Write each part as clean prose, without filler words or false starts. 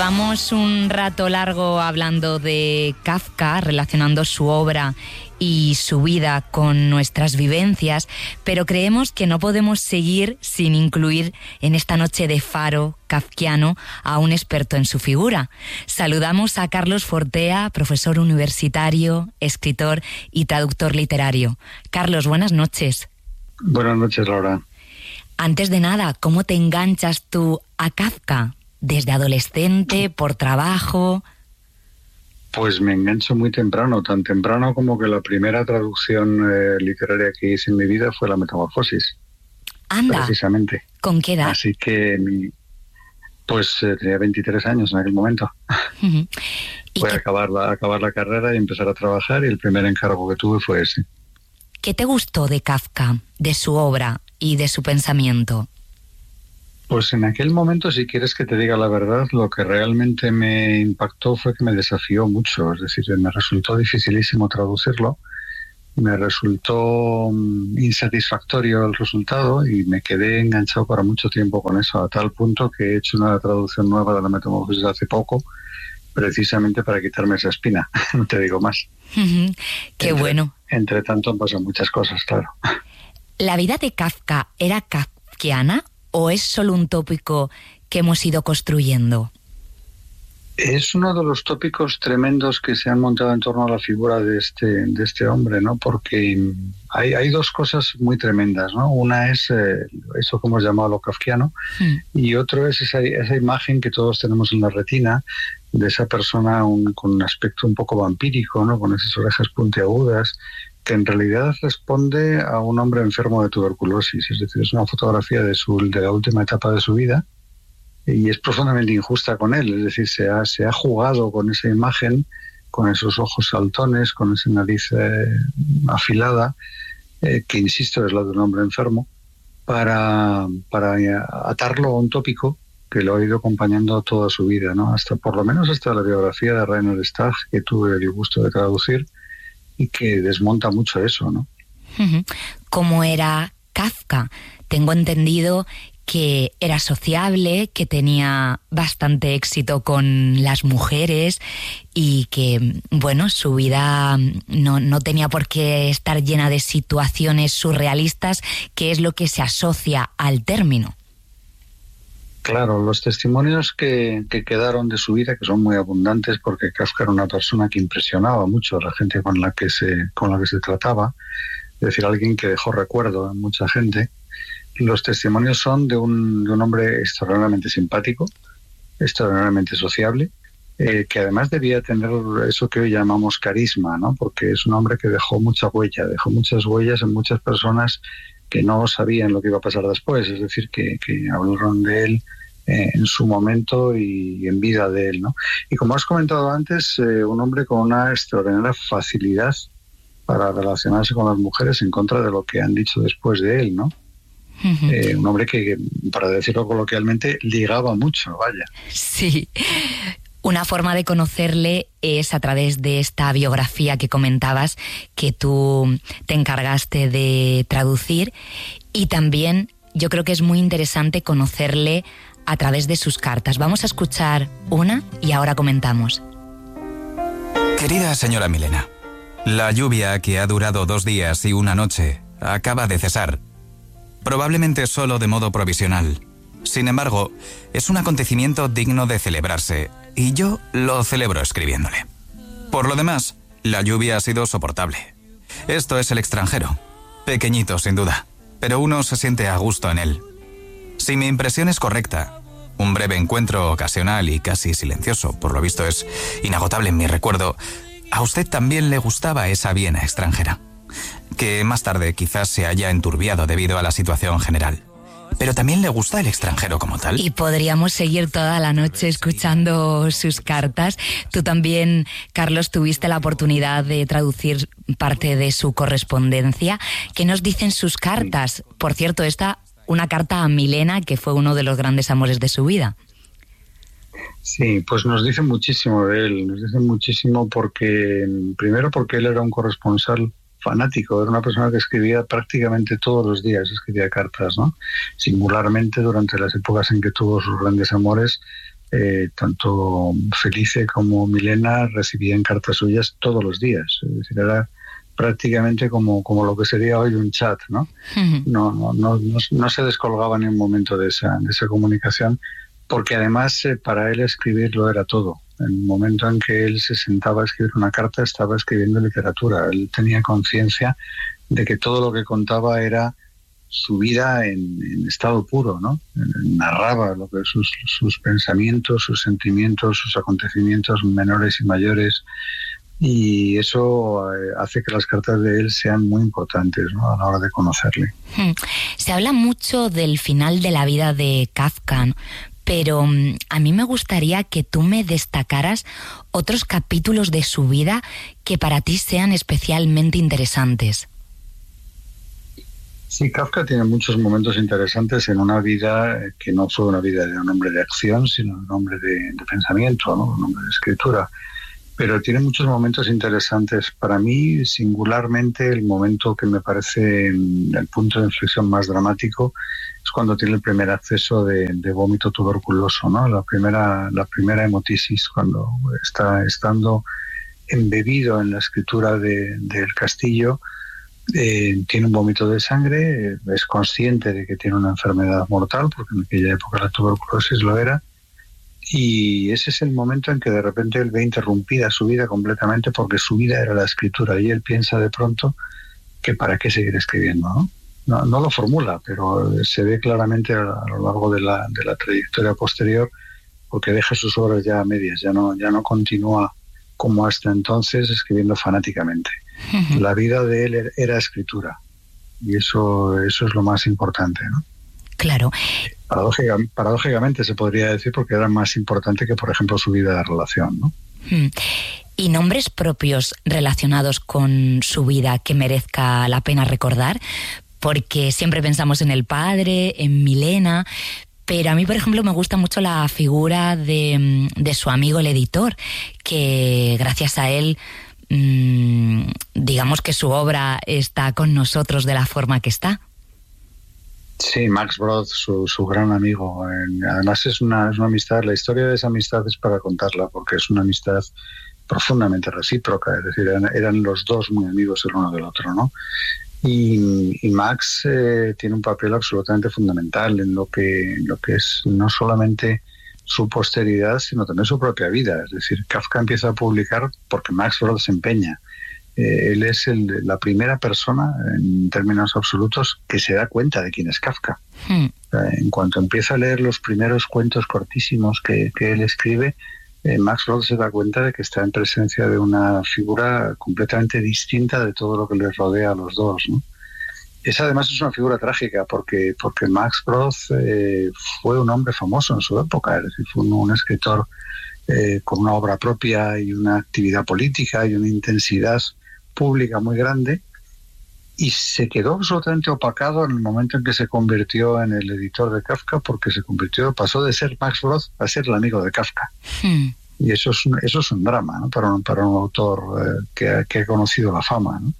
Llevamos un rato largo hablando de Kafka, relacionando su obra y su vida con nuestras vivencias, pero creemos que no podemos seguir sin incluir en esta noche de faro kafkiano a un experto en su figura. Saludamos a Carlos Fortea, profesor universitario, escritor y traductor literario. Carlos, buenas noches. Buenas noches, Laura. Antes de nada, ¿cómo te enganchas tú a Kafka? ¿Desde adolescente, por trabajo? Pues me engancho muy temprano, tan temprano como que la primera traducción literaria que hice en mi vida fue La Metamorfosis. Anda, precisamente. ¿Con qué edad? Así que tenía 23 años en aquel momento. Uh-huh. Fue acabar la carrera y empezar a trabajar, y el primer encargo que tuve fue ese. ¿Qué te gustó de Kafka, de su obra y de su pensamiento? Pues en aquel momento, si quieres que te diga la verdad, lo que realmente me impactó fue que me desafió mucho. Es decir, me resultó dificilísimo traducirlo, me resultó insatisfactorio el resultado y me quedé enganchado para mucho tiempo con eso, a tal punto que he hecho una traducción nueva de La Metamorfosis hace poco, precisamente para quitarme esa espina. No te digo más. Qué bueno. Entre tanto han pasado muchas cosas, claro. ¿La vida de Kafka era kafkiana o es solo un tópico que hemos ido construyendo? Es uno de los tópicos tremendos que se han montado en torno a la figura de este hombre, ¿no? Porque hay dos cosas muy tremendas, ¿no? Una es eso que hemos llamado lo kafkiano, y otro es esa imagen que todos tenemos en la retina de esa persona con un aspecto un poco vampírico, ¿no? Con esas orejas puntiagudas, que en realidad responde a un hombre enfermo de tuberculosis. Es decir, es una fotografía de la última etapa de su vida, y es profundamente injusta con él. Es decir, se ha jugado con esa imagen, con esos ojos saltones, con esa nariz afilada, que insisto es la de un hombre enfermo, para atarlo a un tópico que lo ha ido acompañando toda su vida, ¿no? Por lo menos hasta la biografía de Rainer Stach, que tuve el gusto de traducir, y que desmonta mucho eso, ¿no? ¿Cómo era Kafka? Tengo entendido que era sociable, que tenía bastante éxito con las mujeres y que, bueno, su vida no tenía por qué estar llena de situaciones surrealistas, que es lo que se asocia al término. Claro, los testimonios que quedaron de su vida, que son muy abundantes, porque Kafka era una persona que impresionaba mucho a la gente con la que se trataba, es decir, alguien que dejó recuerdo en mucha gente. Los testimonios son de un hombre extraordinariamente simpático, extraordinariamente sociable, que además debía tener eso que hoy llamamos carisma, ¿no? Porque es un hombre que dejó muchas huellas en muchas personas que no sabían lo que iba a pasar después, es decir, que hablaron de él en su momento y en vida de él, ¿no? Y como has comentado antes, un hombre con una extraordinaria facilidad para relacionarse con las mujeres, en contra de lo que han dicho después de él, ¿no? Uh-huh. Un hombre que, para decirlo coloquialmente, ligaba mucho, vaya. Sí. Una forma de conocerle es a través de esta biografía que comentabas, que tú te encargaste de traducir, y también yo creo que es muy interesante conocerle a través de sus cartas. Vamos a escuchar una y ahora comentamos. Querida señora Milena, la lluvia, que ha durado 2 días y 1 noche, acaba de cesar. Probablemente solo de modo provisional. Sin embargo, es un acontecimiento digno de celebrarse, y yo lo celebro escribiéndole. Por lo demás, la lluvia ha sido soportable. Esto es el extranjero. Pequeñito, sin duda, pero uno se siente a gusto en él. Si mi impresión es correcta, un breve encuentro ocasional y casi silencioso, por lo visto es inagotable en mi recuerdo, a usted también le gustaba esa Viena extranjera, que más tarde quizás se haya enturbiado debido a la situación general. Pero también le gusta el extranjero como tal. Y podríamos seguir toda la noche escuchando sus cartas. Tú también, Carlos, tuviste la oportunidad de traducir parte de su correspondencia. ¿Qué nos dicen sus cartas? Por cierto, una carta a Milena, que fue uno de los grandes amores de su vida. Sí, pues nos dicen muchísimo de él. Nos dicen muchísimo primero porque él era un corresponsal fanático, era una persona que escribía prácticamente todos los días, escribía cartas, ¿no? Singularmente durante las épocas en que tuvo sus grandes amores, tanto Felice como Milena recibían cartas suyas todos los días. Es decir, era prácticamente como lo que sería hoy un chat, ¿no? No se descolgaba ni un momento de esa comunicación, porque además para él escribir lo era todo. En el momento en que él se sentaba a escribir una carta, estaba escribiendo literatura. Él tenía conciencia de que todo lo que contaba era su vida en estado puro, ¿no? Narraba lo que sus pensamientos, sus sentimientos, sus acontecimientos menores y mayores, y eso hace que las cartas de él sean muy importantes, ¿no?, a la hora de conocerle. Se habla mucho del final de la vida de Kafka, pero a mí me gustaría que tú me destacaras otros capítulos de su vida que para ti sean especialmente interesantes. Sí, Kafka tiene muchos momentos interesantes en una vida que no fue una vida de un hombre de acción, sino un hombre de pensamiento, ¿no?, un hombre de escritura. Pero tiene muchos momentos interesantes. Para mí, singularmente, el momento que me parece el punto de inflexión más dramático es cuando tiene el primer acceso de vómito tuberculoso, ¿no? La primera hemotisis, cuando estando embebido en la escritura del Castillo, tiene un vómito de sangre, es consciente de que tiene una enfermedad mortal, porque en aquella época la tuberculosis lo era, y ese es el momento en que de repente él ve interrumpida su vida completamente, porque su vida era la escritura, y él piensa de pronto que para qué seguir escribiendo, ¿no? No lo formula, pero se ve claramente a lo largo de la trayectoria posterior, porque deja sus obras ya a medias, ya no continúa como hasta entonces escribiendo fanáticamente. La vida de él era escritura, y eso es lo más importante, ¿no? Claro. Paradójicamente se podría decir, porque era más importante que, por ejemplo, su vida de relación, ¿no? ¿Y nombres propios relacionados con su vida que merezca la pena recordar? Porque siempre pensamos en el padre, en Milena, pero a mí, por ejemplo, me gusta mucho la figura de su amigo el editor, que gracias a él, digamos que su obra está con nosotros de la forma que está. Sí, Max Brod, su gran amigo. Además es una amistad, la historia de esa amistad es para contarla, porque es una amistad profundamente recíproca, es decir, eran los dos muy amigos el uno del otro, ¿no? Y Max tiene un papel absolutamente fundamental en lo que es no solamente su posteridad, sino también su propia vida. Es decir, Kafka empieza a publicar porque Max Brod se empeña. Él es la primera persona, en términos absolutos, que se da cuenta de quién es Kafka. En cuanto empieza a leer los primeros cuentos cortísimos que él escribe, Max Brod se da cuenta de que está en presencia de una figura completamente distinta de todo lo que les rodea a los dos, ¿no? Esa además es una figura trágica, porque Max Brod fue un hombre famoso en su época, es decir, fue un escritor con una obra propia y una actividad política y una intensidad pública muy grande, y se quedó absolutamente opacado en el momento en que se convirtió en el editor de Kafka, porque pasó de ser Max Brod a ser el amigo de Kafka. Y eso es un drama, ¿no?, para un autor que ha conocido la fama, ¿no?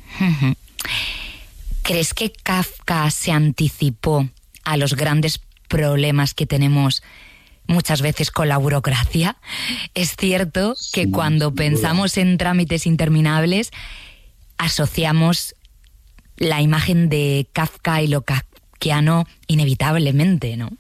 ¿Crees que Kafka se anticipó a los grandes problemas que tenemos muchas veces con la burocracia? Es cierto que cuando pensamos en trámites interminables asociamos la imagen de Kafka y lo kafkiano inevitablemente, ¿no?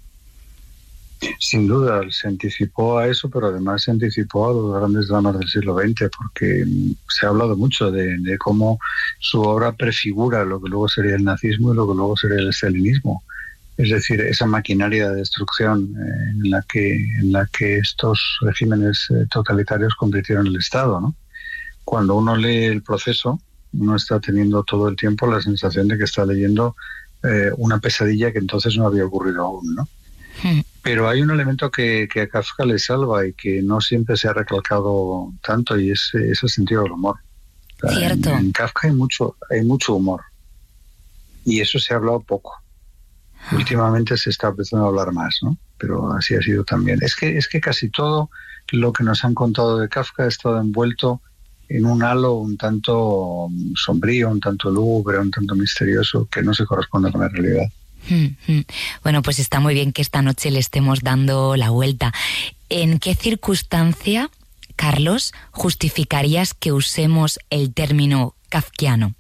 Sin duda, se anticipó a eso, pero además se anticipó a los grandes dramas del siglo XX, porque se ha hablado mucho de cómo su obra prefigura lo que luego sería el nazismo y lo que luego sería el stalinismo. Es decir, esa maquinaria de destrucción en la que estos regímenes totalitarios convirtieron el Estado, ¿no? Cuando uno lee el Proceso, uno está teniendo todo el tiempo la sensación de que está leyendo una pesadilla que entonces no había ocurrido aún, ¿no? Pero hay un elemento que a Kafka le salva y que no siempre se ha recalcado tanto, y es el sentido del humor. Cierto. En Kafka hay mucho humor, y eso se ha hablado poco. Últimamente se está empezando a hablar más, ¿no? Pero así ha sido también. Es que casi todo lo que nos han contado de Kafka ha estado envuelto en un halo un tanto sombrío, un tanto lúgubre, un tanto misterioso, que no se corresponde con la realidad. Bueno, pues está muy bien que esta noche le estemos dando la vuelta. ¿En qué circunstancia, Carlos, justificarías que usemos el término kafkiano?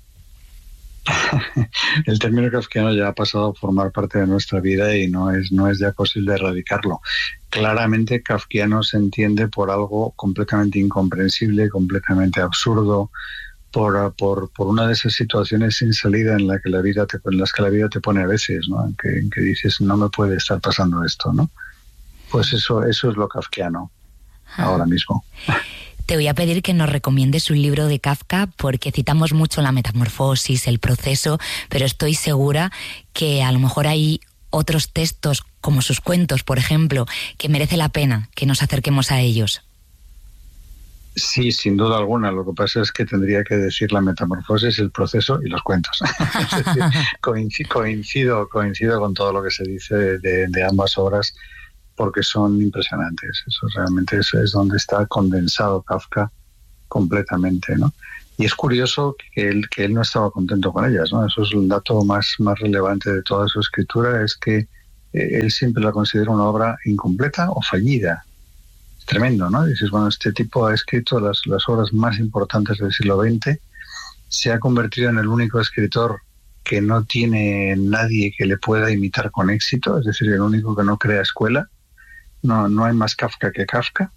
El término kafkiano ya ha pasado a formar parte de nuestra vida y no es ya posible erradicarlo. Claramente kafkiano se entiende por algo completamente incomprensible, completamente absurdo, por una de esas situaciones sin salida en las que la vida te pone a veces, ¿no? En que dices, no me puede estar pasando esto, ¿no? Pues eso es lo kafkiano ahora mismo. Te voy a pedir que nos recomiendes un libro de Kafka porque citamos mucho la metamorfosis, el proceso, pero estoy segura que a lo mejor hay otros textos, como sus cuentos, por ejemplo, que merece la pena que nos acerquemos a ellos. Sí, sin duda alguna. Lo que pasa es que tendría que decir la metamorfosis, el proceso y los cuentos. Es decir, coincido con todo lo que se dice de ambas obras, porque son impresionantes. Eso realmente es donde está condensado Kafka completamente, ¿no? Y es curioso que él no estaba contento con ellas, ¿no? Eso es el dato más relevante de toda su escritura, es que él siempre la considera una obra incompleta o fallida. Es tremendo, ¿no? Dices, bueno, este tipo ha escrito las obras más importantes del siglo XX, se ha convertido en el único escritor que no tiene nadie que le pueda imitar con éxito, es decir, el único que no crea escuela. No hay más Kafka que Kafka.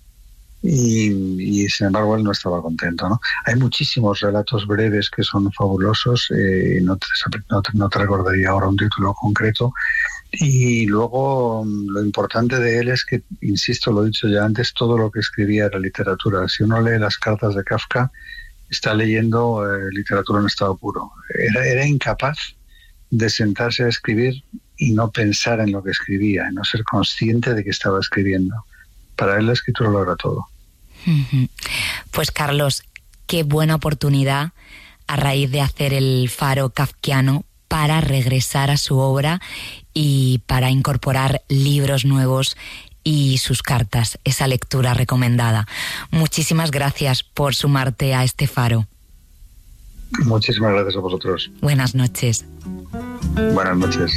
Y sin embargo él no estaba contento, ¿no? Hay muchísimos relatos breves que son fabulosos, no te recordaría ahora un título concreto. Y luego lo importante de él es que, insisto, lo he dicho ya antes, todo lo que escribía era literatura. Si uno lee las cartas de Kafka, está leyendo literatura en estado puro. Era incapaz de sentarse a escribir y no pensar en lo que escribía, no ser consciente de que estaba escribiendo. Para él la escritura lo era todo. Pues Carlos, qué buena oportunidad a raíz de hacer el faro kafkiano para regresar a su obra y para incorporar libros nuevos y sus cartas, esa lectura recomendada. Muchísimas gracias por sumarte a este faro. Muchísimas gracias a vosotros. Buenas noches. Buenas noches.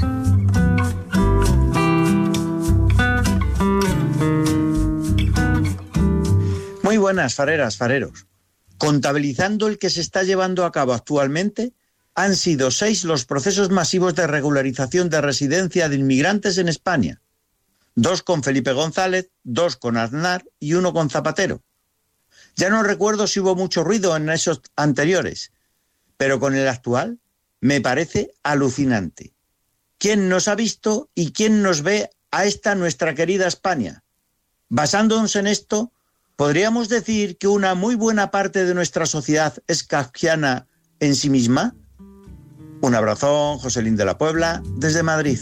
Muy buenas, fareras, fareros. Contabilizando el que se está llevando a cabo actualmente, han sido 6 los procesos masivos de regularización de residencia de inmigrantes en España. 2 con Felipe González, 2 con Aznar y 1 con Zapatero. Ya no recuerdo si hubo mucho ruido en esos anteriores, pero con el actual me parece alucinante. ¿Quién nos ha visto y quién nos ve a esta nuestra querida España? Basándonos en esto, ¿podríamos decir que una muy buena parte de nuestra sociedad es kafkiana en sí misma? Un abrazón, Joselín de la Puebla, desde Madrid.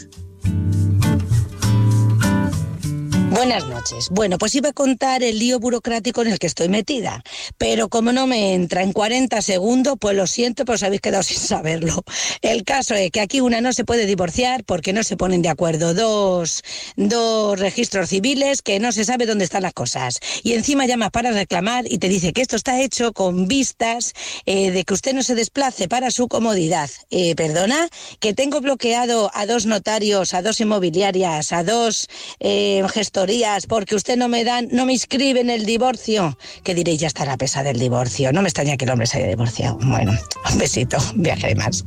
Buenas noches. Bueno, pues iba a contar el lío burocrático en el que estoy metida, pero como no me entra en 40 segundos, pues lo siento, pues os habéis quedado sin saberlo. El caso es que aquí una no se puede divorciar porque no se ponen de acuerdo dos registros civiles que no se sabe dónde están las cosas. Y encima llamas para reclamar y te dice que esto está hecho con vistas de que usted no se desplace para su comodidad. Perdona, que tengo bloqueado a 2 notarios, a 2 inmobiliarias, a 2 gestorías, porque usted no me inscribe en el divorcio. Que diréis, ya está la pesa del divorcio. No me extraña que el hombre se haya divorciado. Bueno, un besito, viaje de más.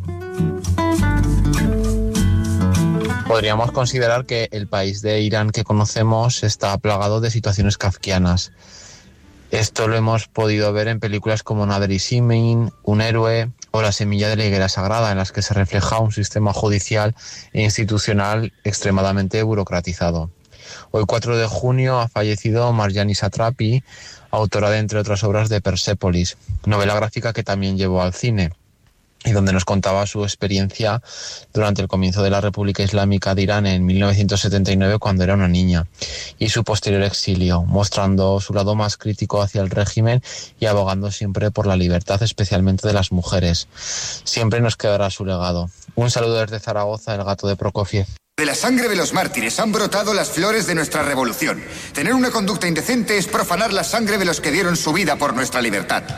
Podríamos considerar que el país de Irán que conocemos está plagado de situaciones kafkianas. Esto lo hemos podido ver en películas como Nader y Simin, Un héroe o La semilla de la higuera sagrada, en las que se refleja un sistema judicial e institucional extremadamente burocratizado. Hoy, 4 de junio, ha fallecido Marjane Satrapi, autora de, entre otras obras, de Persépolis, novela gráfica que también llevó al cine, y donde nos contaba su experiencia durante el comienzo de la República Islámica de Irán en 1979, cuando era una niña, y su posterior exilio, mostrando su lado más crítico hacia el régimen y abogando siempre por la libertad, especialmente de las mujeres. Siempre nos quedará su legado. Un saludo desde Zaragoza, el gato de Prokofiev. De la sangre de los mártires han brotado las flores de nuestra revolución. Tener una conducta indecente es profanar la sangre de los que dieron su vida por nuestra libertad.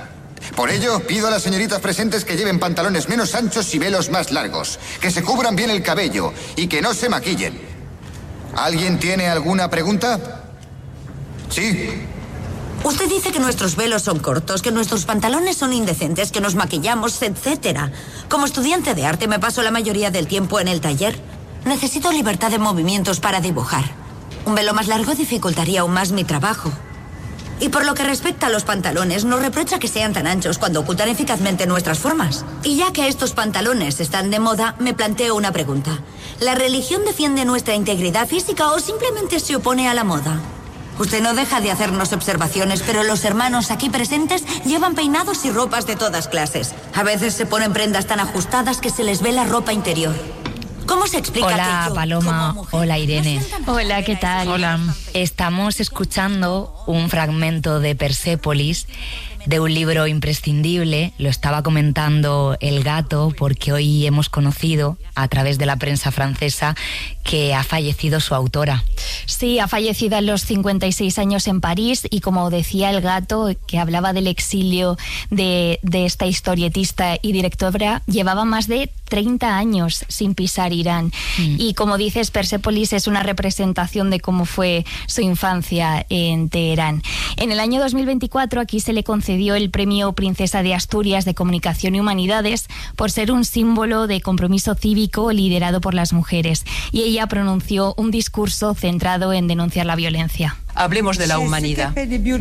Por ello, pido a las señoritas presentes que lleven pantalones menos anchos y velos más largos, que se cubran bien el cabello y que no se maquillen. ¿Alguien tiene alguna pregunta? Sí. Usted dice que nuestros velos son cortos, que nuestros pantalones son indecentes, que nos maquillamos, etc. Como estudiante de arte me paso la mayoría del tiempo en el taller. Necesito libertad de movimientos para dibujar. Un velo más largo dificultaría aún más mi trabajo. Y por lo que respecta a los pantalones, nos reprocha que sean tan anchos cuando ocultan eficazmente nuestras formas. Y ya que estos pantalones están de moda, me planteo una pregunta. ¿La religión defiende nuestra integridad física o simplemente se opone a la moda? Usted no deja de hacernos observaciones, pero los hermanos aquí presentes llevan peinados y ropas de todas clases. A veces se ponen prendas tan ajustadas que se les ve la ropa interior. ¿Cómo se explica Hola, que yo, Paloma. como mujer, Hola, Irene. Hola, ¿qué tal? Hola. Estamos escuchando un fragmento de Persépolis, de un libro imprescindible. Lo estaba comentando El Gato, porque hoy hemos conocido a través de la prensa francesa que ha fallecido su autora. Sí, ha fallecido a los 56 años en París y, como decía El Gato, que hablaba del exilio de esta historietista y directora, llevaba más de 30 años sin pisar Irán. Y como dices, Persépolis es una representación de cómo fue su infancia en Teherán. En el año 2024 aquí se le concedió el Premio Princesa de Asturias de Comunicación y Humanidades por ser un símbolo de compromiso cívico liderado por las mujeres. Y ella pronunció un discurso centrado en denunciar la violencia. Hablemos de la humanidad.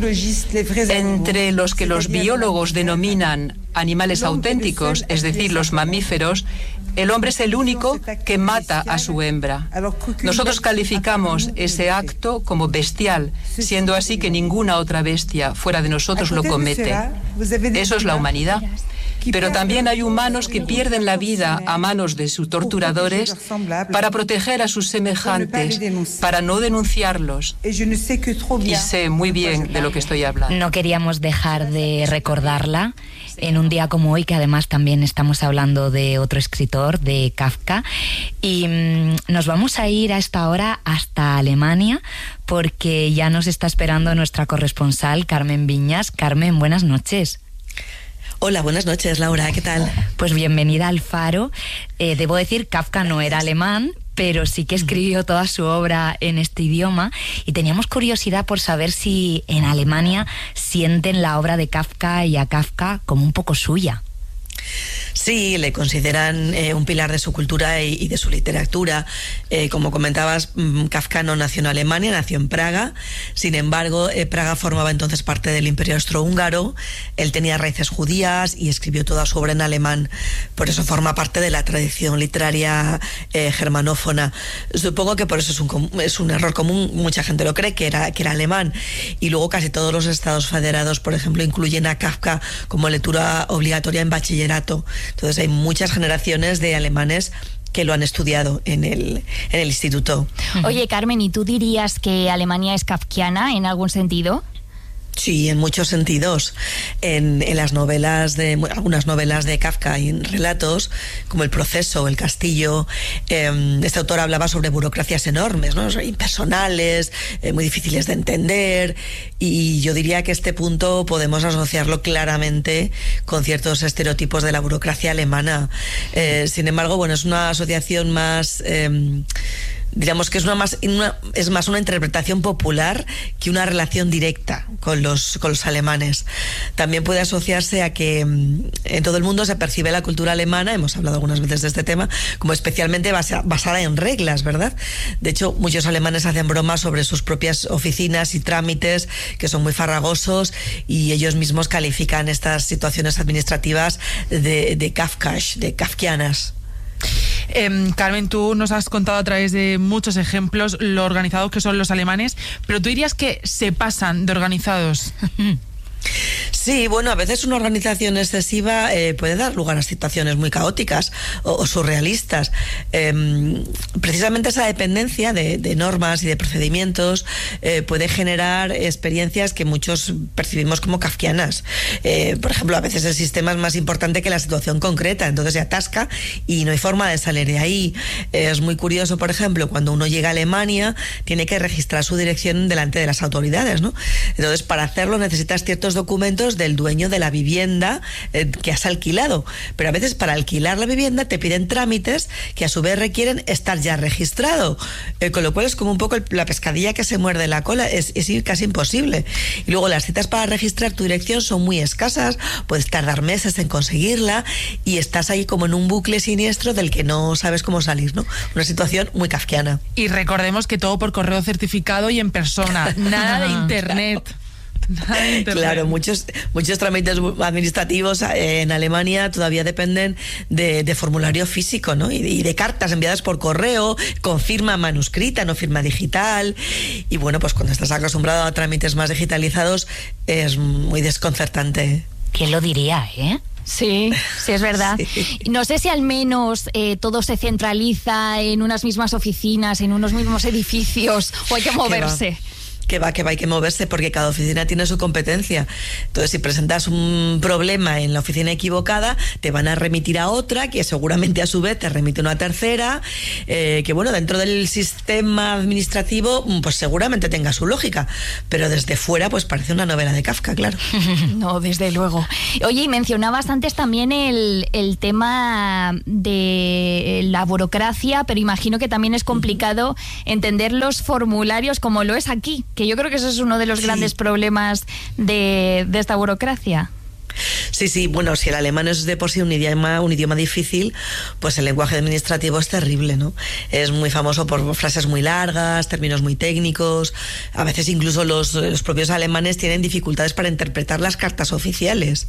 Entre los que los biólogos denominan animales auténticos, es decir, los mamíferos, el hombre es el único que mata a su hembra. Nosotros calificamos ese acto como bestial, siendo así que ninguna otra bestia fuera de nosotros lo comete. Eso es la humanidad. Pero también hay humanos que pierden la vida a manos de sus torturadores para proteger a sus semejantes, para no denunciarlos. Y sé muy bien de lo que estoy hablando. No queríamos dejar de recordarla en un día como hoy, que además también estamos hablando de otro escritor, de Kafka. Y nos vamos a ir a esta hora hasta Alemania, porque ya nos está esperando nuestra corresponsal, Carmen Viñas. Carmen, buenas noches. Hola, buenas noches, Laura, ¿qué tal? Pues bienvenida al Faro. Debo decir, Kafka no era alemán, pero sí que escribió toda su obra en este idioma, y teníamos curiosidad por saber si en Alemania sienten la obra de Kafka y a Kafka como un poco suya. Sí, le consideran un pilar de su cultura y de su literatura. Como comentabas, Kafka no nació en Alemania, nació en Praga. Sin embargo, Praga formaba entonces parte del Imperio Austrohúngaro. Él tenía raíces judías y escribió toda su obra en alemán. Por eso forma parte de la tradición literaria germanófona. Supongo que por eso es un error común. Mucha gente lo cree, que era alemán. Y luego casi todos los estados federados, por ejemplo, incluyen a Kafka como lectura obligatoria en bachillerato. Entonces hay muchas generaciones de alemanes que lo han estudiado en el instituto. Oye, Carmen, ¿y tú dirías que Alemania es kafkiana en algún sentido? Sí, en muchos sentidos. En las novelas algunas novelas de Kafka hay relatos como El proceso, El castillo. Este autor hablaba sobre burocracias enormes, ¿no? Impersonales, muy difíciles de entender, y yo diría que este punto podemos asociarlo claramente con ciertos estereotipos de la burocracia alemana. Sin embargo, bueno, es una asociación más... digamos que es más una interpretación popular que una relación directa con los alemanes. También puede asociarse a que en todo el mundo se percibe la cultura alemana, hemos hablado algunas veces de este tema, como especialmente basada en reglas, ¿verdad? De hecho, muchos alemanes hacen bromas sobre sus propias oficinas y trámites, que son muy farragosos, y ellos mismos califican estas situaciones administrativas de kafkianas. Carmen, tú nos has contado a través de muchos ejemplos lo organizados que son los alemanes, pero tú dirías que se pasan de organizados. Sí, bueno, a veces una organización excesiva puede dar lugar a situaciones muy caóticas o surrealistas. Precisamente esa dependencia de normas y de procedimientos puede generar experiencias que muchos percibimos como kafkianas. Por ejemplo, a veces el sistema es más importante que la situación concreta, entonces se atasca y no hay forma de salir de ahí. Es muy curioso, por ejemplo, cuando uno llega a Alemania, tiene que registrar su dirección delante de las autoridades, ¿no? Entonces, para hacerlo necesitas ciertos documentos datos del dueño de la vivienda que has alquilado. Pero a veces para alquilar la vivienda te piden trámites que a su vez requieren estar ya registrado, con lo cual es como un poco la pescadilla que se muerde la cola, es casi imposible. Y luego las citas para registrar tu dirección son muy escasas, puedes tardar meses en conseguirla y estás ahí como en un bucle siniestro del que no sabes cómo salir, ¿no? Una situación muy kafkiana. Y recordemos que todo por correo certificado y en persona, nada de internet. Claro, muchos trámites administrativos en Alemania todavía dependen de formulario físico, ¿no? Y de cartas enviadas por correo, con firma manuscrita, no firma digital. Y bueno, pues cuando estás acostumbrado a trámites más digitalizados es muy desconcertante. ¿Quién lo diría, Sí, es verdad. Sí. No sé si al menos todo se centraliza en unas mismas oficinas, en unos mismos edificios, o hay que moverse. Que va, hay que moverse porque cada oficina tiene su competencia. Entonces, si presentas un problema en la oficina equivocada, te van a remitir a otra, que seguramente a su vez te remite a una tercera, que bueno, dentro del sistema administrativo, pues seguramente tenga su lógica, pero desde fuera, pues parece una novela de Kafka, claro. No, desde luego. Oye, y mencionabas antes también el tema de la burocracia, pero imagino que también es complicado entender los formularios como lo es aquí, que yo creo que eso es uno de los grandes problemas de esta burocracia. Sí, bueno, si el alemán es de por sí un idioma difícil, pues el lenguaje administrativo es terrible, ¿no? Es muy famoso por frases muy largas, términos muy técnicos, a veces incluso los propios alemanes tienen dificultades para interpretar las cartas oficiales,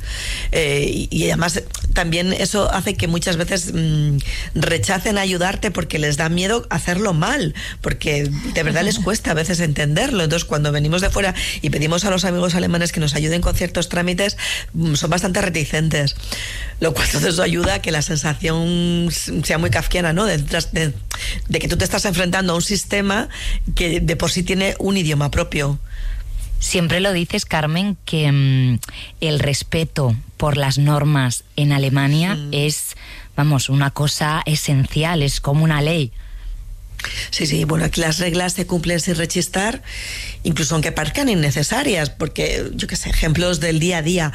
y además también eso hace que muchas veces rechacen ayudarte porque les da miedo hacerlo mal, porque de verdad les cuesta a veces entenderlo. Entonces, cuando venimos de fuera y pedimos a los amigos alemanes que nos ayuden con ciertos trámites, son bastante reticentes, lo cual entonces ayuda a que la sensación sea muy kafkiana, ¿no? De que tú te estás enfrentando a un sistema que de por sí tiene un idioma propio. Siempre lo dices, Carmen, que el respeto por las normas en Alemania es, una cosa esencial, es como una ley. Sí, bueno, aquí las reglas se cumplen sin rechistar, incluso aunque parezcan innecesarias, porque, yo qué sé, ejemplos del día a día.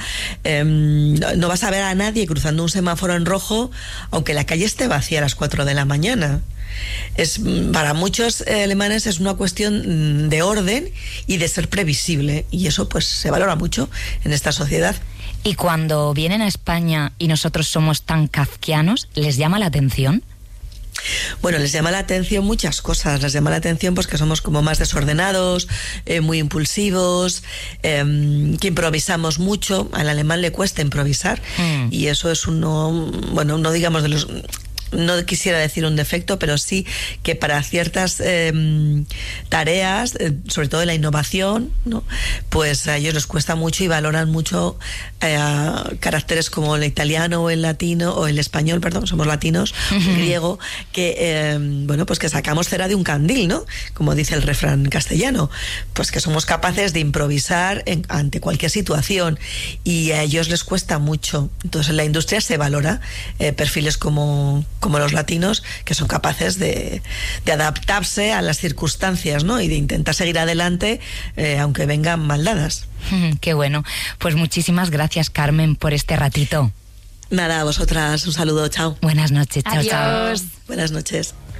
No vas a ver a nadie cruzando un semáforo en rojo, aunque la calle esté vacía a las 4 de la mañana. Para muchos alemanes es una cuestión de orden y de ser previsible, y eso pues se valora mucho en esta sociedad. Y cuando vienen a España y nosotros somos tan kafkianos, ¿les llama la atención? Bueno, les llama la atención muchas cosas. Les llama la atención pues que somos como más desordenados, muy impulsivos, que improvisamos mucho. Al alemán le cuesta improvisar, y eso es uno digamos de los... No quisiera decir un defecto, pero sí que para ciertas tareas, sobre todo de la innovación, ¿no? Pues a ellos les cuesta mucho y valoran mucho caracteres como el italiano o el latino, o el español, perdón, somos latinos, el griego, que pues que sacamos cera de un candil, ¿no? Como dice el refrán castellano, pues que somos capaces de improvisar ante cualquier situación, y a ellos les cuesta mucho. Entonces en la industria se valora perfiles como los latinos, que son capaces de adaptarse a las circunstancias, ¿no? Y de intentar seguir adelante, aunque vengan mal dadas. Qué bueno. Pues muchísimas gracias, Carmen, por este ratito. Nada, a vosotras, un saludo, chao. Buenas noches, chao. Adiós. Buenas noches.